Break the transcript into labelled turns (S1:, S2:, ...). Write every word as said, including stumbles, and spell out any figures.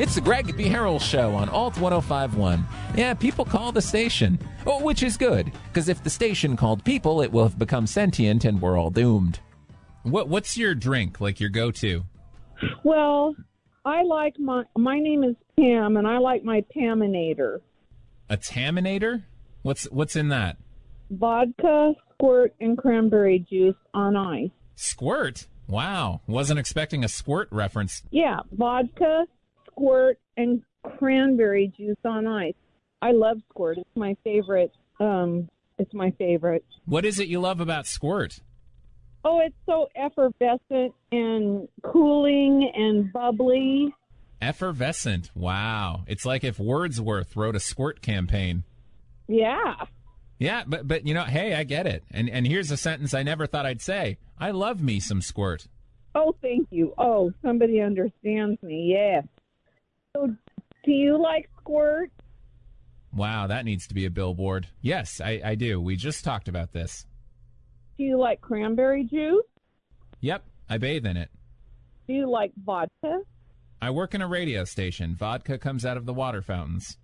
S1: It's the Greg B. Harrell Show on Alt one oh five point one. Yeah, people call the station. Oh, which is good, because if the station called people, it will have become sentient and we're all doomed.
S2: What What's your drink, like your go-to?
S3: Well, I like my, my name is Pam, and I like my Paminator.
S2: A Taminator? What's What's in that?
S3: Vodka, squirt, and cranberry juice on ice.
S2: Squirt? Wow. Wasn't expecting a squirt reference.
S3: Yeah, vodka, squirt, and cranberry juice on ice. I love squirt. It's my favorite. Um, it's my favorite.
S2: What is it you love about squirt?
S3: Oh, it's so effervescent and cooling and bubbly.
S2: Effervescent. Wow. It's like if Wordsworth wrote a squirt campaign.
S3: Yeah.
S2: Yeah, but, but you know, hey, I get it. And and here's a sentence I never thought I'd say. I love me some squirt.
S3: Oh, thank you. Oh, somebody understands me. Yes. So, do you like squirt?
S2: Wow, that needs to be a billboard. Yes, I, I do. We just talked about this.
S3: Do you like cranberry juice?
S2: Yep, I bathe in it.
S3: Do you like vodka?
S2: I work in a radio station. Vodka comes out of the water fountains.